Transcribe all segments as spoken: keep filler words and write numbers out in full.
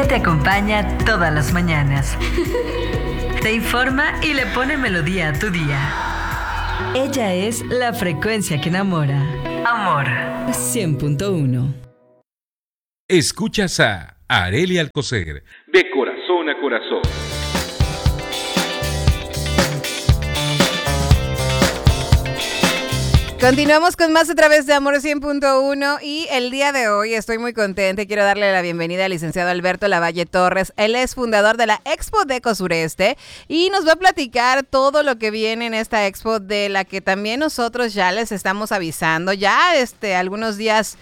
que te acompaña todas las mañanas. Te informa y le pone melodía a tu día. Ella es la frecuencia que enamora. Amor cien punto uno. Escuchas a Arely Alcocer, de corazón a corazón. Continuamos con más a través de Amor cien punto uno y el día de hoy estoy muy contenta y quiero darle la bienvenida al licenciado Alberto Lavalle Torres. Él es fundador de la Expo Deco Sureste y nos va a platicar todo lo que viene en esta expo, de la que también nosotros ya les estamos avisando. Ya este algunos días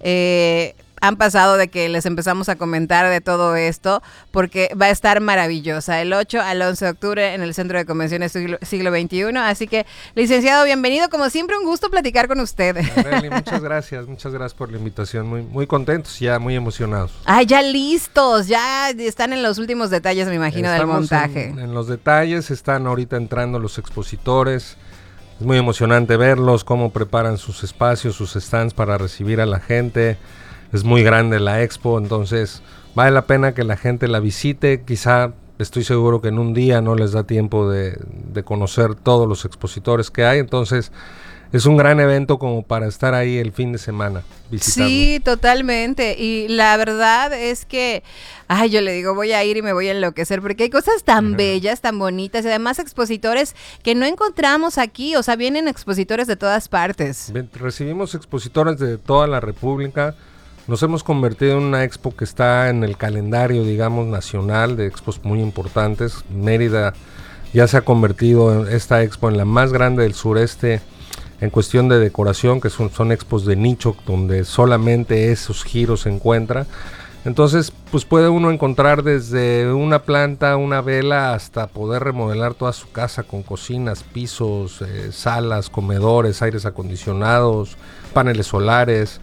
eh, han pasado de que les empezamos a comentar de todo esto, porque va a estar maravillosa el ocho al once de octubre en el Centro de Convenciones Siglo, siglo veintiuno. Así que, licenciado, bienvenido. Como siempre, un gusto platicar con usted. Arely, muchas gracias, muchas gracias por la invitación. Muy, muy contentos, ya muy emocionados. Ay, ya listos, ya están en los últimos detalles, me imagino, Estamos del montaje. En, en los detalles, están ahorita entrando los expositores. Es muy emocionante verlos, cómo preparan sus espacios, sus stands para recibir a la gente. Es muy grande la expo, entonces vale la pena que la gente la visite. Quizá, estoy seguro que en un día no les da tiempo de, de conocer todos los expositores que hay, entonces es un gran evento como para estar ahí el fin de semana visitando. Sí, totalmente. Y la verdad es que, ay, yo le digo, voy a ir y me voy a enloquecer, porque hay cosas tan uh-huh. bellas, tan bonitas, y además expositores que no encontramos aquí. O sea, vienen expositores de todas partes. Bien, recibimos expositores de toda la República. Nos hemos convertido en una expo que está en el calendario, digamos, nacional de expos muy importantes. Mérida ya se ha convertido en esta expo en la más grande del sureste en cuestión de decoración, que son, son expos de nicho donde solamente esos giros se encuentran. Entonces, pues puede uno encontrar desde una planta, una vela, hasta poder remodelar toda su casa con cocinas, pisos, eh, salas, comedores, aires acondicionados, paneles solares.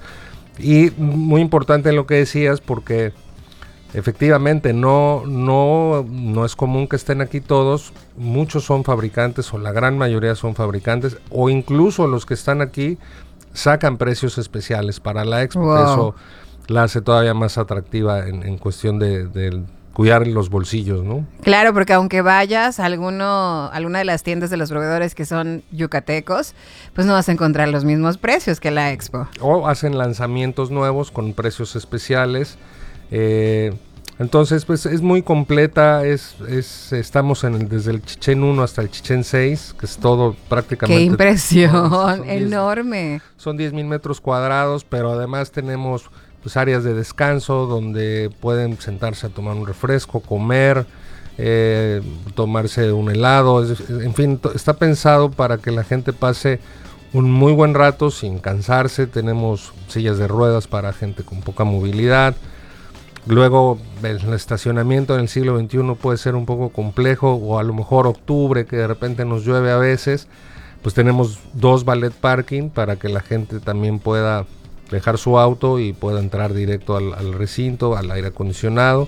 Y muy importante lo que decías, porque efectivamente no, no, no es común que estén aquí todos. Muchos son fabricantes, o la gran mayoría son fabricantes, o incluso los que están aquí sacan precios especiales para la expo. Wow. Eso la hace todavía más atractiva en, en cuestión de, de cuidar los bolsillos, ¿no? Claro, porque aunque vayas a alguno, alguna de las tiendas de los proveedores que son yucatecos, pues no vas a encontrar los mismos precios que la expo. O hacen lanzamientos nuevos con precios especiales. Eh, entonces, pues es muy completa. Es, es estamos en el, desde el Chichén uno hasta el Chichén seis, que es todo prácticamente. ¡Qué impresión! Son ¡Enorme! diez, son diez mil metros cuadrados, pero además tenemos pues áreas de descanso donde pueden sentarse a tomar un refresco, comer, eh, tomarse un helado, es, en fin, t- está pensado para que la gente pase un muy buen rato sin cansarse. Tenemos sillas de ruedas para gente con poca movilidad. Luego el estacionamiento en el siglo veintiuno puede ser un poco complejo, o a lo mejor octubre, que de repente nos llueve a veces, pues tenemos dos valet parking para que la gente también pueda dejar su auto y pueda entrar directo al, al recinto, al aire acondicionado,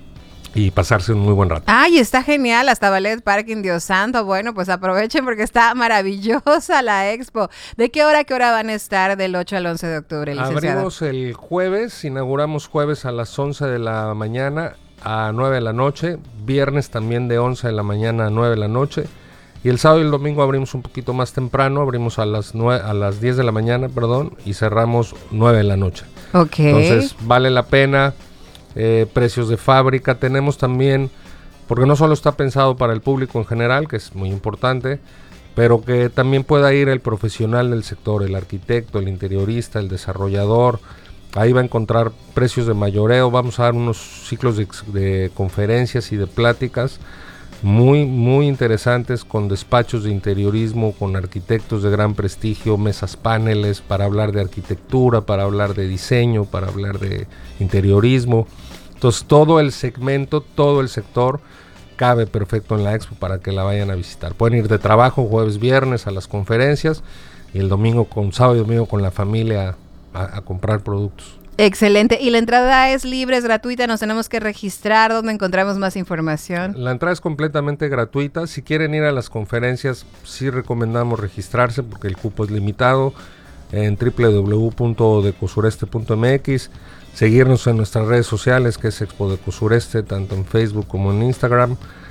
y pasarse un muy buen rato. ¡Ay, está genial! Hasta Ballet Parking, Dios santo. Bueno, pues aprovechen porque está maravillosa la expo. ¿De qué hora a qué hora van a estar del ocho al once de octubre, licenciado? Abrimos el jueves, inauguramos jueves a las once de la mañana a nueve de la noche, viernes también de once de la mañana a nueve de la noche, y el sábado y el domingo abrimos un poquito más temprano, abrimos a las nueve, a las diez de la mañana, perdón, y cerramos nueve de la noche. Ok. Entonces, vale la pena. Eh, precios de fábrica tenemos también, porque no solo está pensado para el público en general, que es muy importante, pero que también pueda ir el profesional del sector, el arquitecto, el interiorista, el desarrollador. Ahí va a encontrar precios de mayoreo. Vamos a dar unos ciclos de, de conferencias y de pláticas muy, muy interesantes, con despachos de interiorismo, con arquitectos de gran prestigio, mesas paneles para hablar de arquitectura, para hablar de diseño, para hablar de interiorismo. Entonces todo el segmento, todo el sector cabe perfecto en la expo para que la vayan a visitar. Pueden ir de trabajo jueves, viernes a las conferencias, y el domingo, con sábado y domingo con la familia a, a comprar productos. Excelente. ¿Y la entrada es libre, es gratuita? ¿Nos tenemos que registrar? ¿Dónde encontramos más información? La entrada es completamente gratuita. Si quieren ir a las conferencias, sí recomendamos registrarse porque el cupo es limitado en doble u doble u doble u punto decosureste punto m x. seguirnos en nuestras redes sociales, que es Expo Deco Sureste, tanto en Facebook como en Instagram.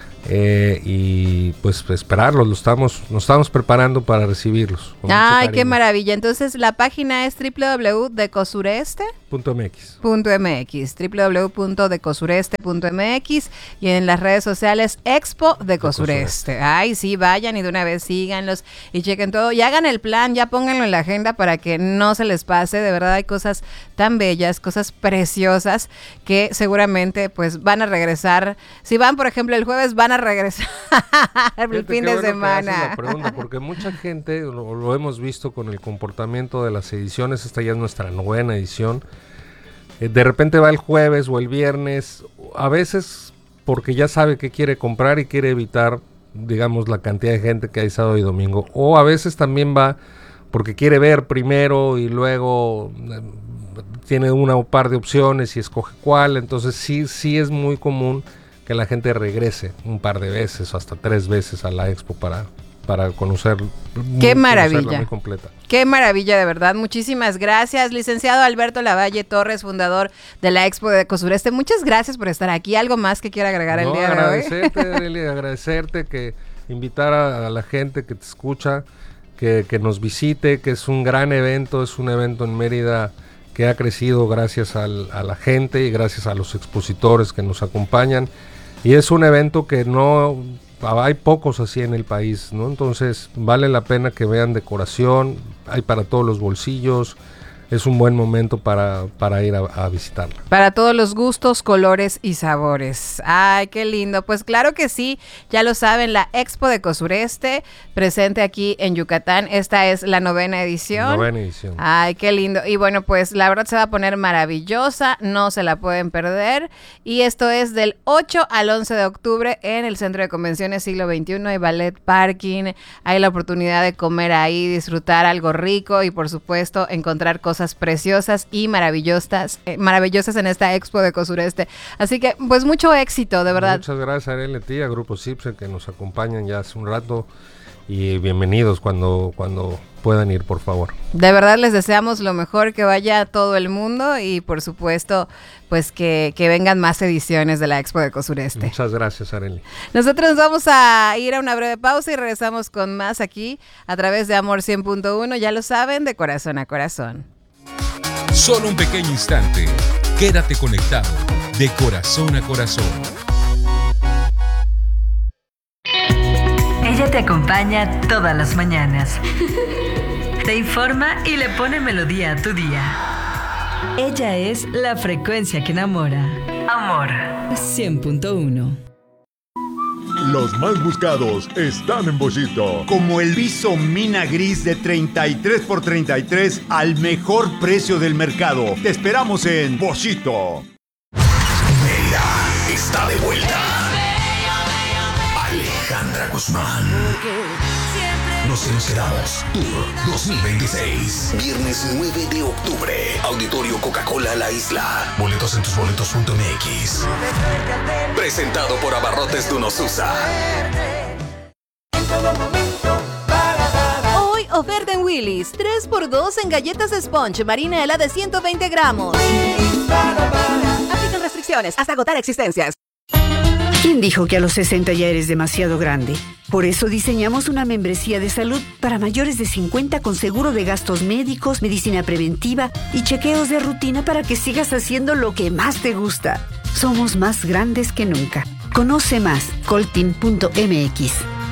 Eh, y pues esperarlos, lo estamos, nos estamos preparando para recibirlos. Ay, qué maravilla. Entonces la página es doble u doble u doble u punto decosureste punto m x punto m x, doble u doble u doble u punto decosureste punto m x, y en las redes sociales Expo Decosureste. Ay, sí, vayan y de una vez síganlos y chequen todo y hagan el plan, ya pónganlo en la agenda para que no se les pase. De verdad hay cosas tan bellas, cosas preciosas que seguramente pues van a regresar. Si van, por ejemplo, el jueves, van a regresar el Fíjate, fin de bueno semana. La pregunta, porque mucha gente lo, lo hemos visto con el comportamiento de las ediciones. Esta ya es nuestra novena edición. Eh, de repente va el jueves o el viernes, a veces porque ya sabe qué quiere comprar y quiere evitar, digamos, la cantidad de gente que hay sábado y domingo, o a veces también va porque quiere ver primero y luego eh, tiene una o par de opciones y escoge cuál. Entonces sí, sí es muy común que la gente regrese un par de veces o hasta tres veces a la expo para, para conocer. Qué maravilla. Muy completa. Qué maravilla, de verdad. Muchísimas gracias, licenciado Alberto Lavalle Torres, fundador de la Expo de Decosureste. Muchas gracias por estar aquí. ¿Algo más que quiera agregar no, el día de hoy? Agradecerte, Arely, agradecerte, que invitar a, a la gente que te escucha, que, que nos visite, que es un gran evento, es un evento en Mérida que ha crecido gracias al, a la gente y gracias a los expositores que nos acompañan. Y es un evento que no hay pocos así en el país, ¿no? Entonces vale la pena que vean decoración, hay para todos los bolsillos. Es un buen momento para, para ir a, a visitarla. Para todos los gustos, colores y sabores. Ay, qué lindo. Pues claro que sí, ya lo saben, la Expo Decosureste, presente aquí en Yucatán. Esta es la novena edición. Novena edición. Ay, qué lindo. Y bueno, pues la verdad se va a poner maravillosa, no se la pueden perder. Y esto es del ocho al once de octubre en el Centro de Convenciones Siglo veintiuno. Hay ballet parking, hay la oportunidad de comer ahí, disfrutar algo rico y por supuesto encontrar cosas Cosas preciosas y maravillosas, eh, maravillosas en esta Expo Decosureste. Así que, pues, mucho éxito, de verdad. Muchas gracias, Arely, a ti, a Grupo Cipse, que nos acompañan ya hace un rato. Y bienvenidos cuando, cuando puedan ir, por favor. De verdad les deseamos lo mejor, que vaya todo el mundo y, por supuesto, pues que, que vengan más ediciones de la Expo Decosureste. Muchas gracias, Arely. Nosotros vamos a ir a una breve pausa y regresamos con más aquí a través de Amor cien punto uno. Ya lo saben, de corazón a corazón. Solo un pequeño instante. Quédate conectado de corazón a corazón. Ella te acompaña todas las mañanas. Te informa y le pone melodía a tu día. Ella es la frecuencia que enamora. Amor cien punto uno. Los más buscados están en Boschito. Como el viso Mina Gris de treinta y tres por treinta y tres al mejor precio del mercado. Te esperamos en Boschito. Mérida está de vuelta. Alejandra Guzmán. Nos sinceramos Tour dos mil veintiséis. Viernes nueve de octubre. Auditorio Coca-Cola La Isla. Boletos en tus boletos punto m x. Presentado por Abarrotes Dunosusa. Hoy oferta en Willy's. tres por dos en galletas Sponge Marinela de ciento veinte gramos. Aplican restricciones hasta agotar existencias. ¿Quién dijo que a los sesenta ya eres demasiado grande? Por eso diseñamos una membresía de salud para mayores de cincuenta con seguro de gastos médicos, medicina preventiva y chequeos de rutina para que sigas haciendo lo que más te gusta. Somos más grandes que nunca. Conoce más, coltin punto m x.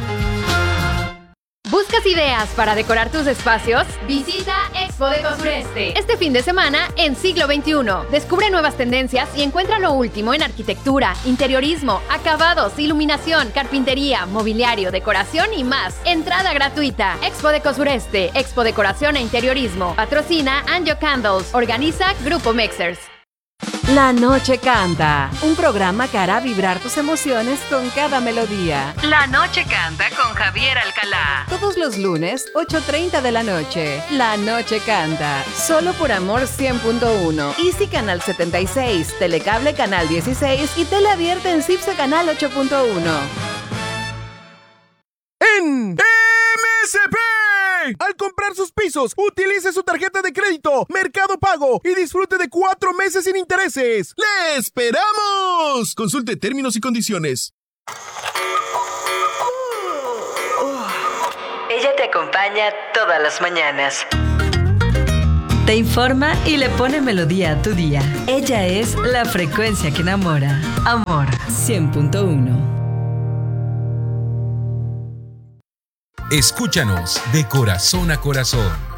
¿Buscas ideas para decorar tus espacios? Visita Expo Decosureste este fin de semana en Siglo veintiuno. Descubre nuevas tendencias y encuentra lo último en arquitectura, interiorismo, acabados, iluminación, carpintería, mobiliario, decoración y más. Entrada gratuita. Expo Decosureste, Expo Decoración e Interiorismo. Patrocina Anjo Candles. Organiza Grupo Mexers. La Noche Canta, un programa que hará vibrar tus emociones con cada melodía. La Noche Canta con Javier Alcalá. Todos los lunes, ocho treinta de la noche. La Noche Canta, solo por Amor cien punto uno. Easy Canal setenta y seis, Telecable Canal dieciséis y Tele Abierta en Cipse Canal ocho punto uno. En M S P, al comprar pagar sus pisos. Utilice su tarjeta de crédito Mercado Pago y disfrute de cuatro meses sin intereses. ¡Le esperamos! Consulte términos y condiciones. Ella te acompaña todas las mañanas. Te informa y le pone melodía a tu día. Ella es la frecuencia que enamora. Amor cien punto uno. Escúchanos de corazón a corazón.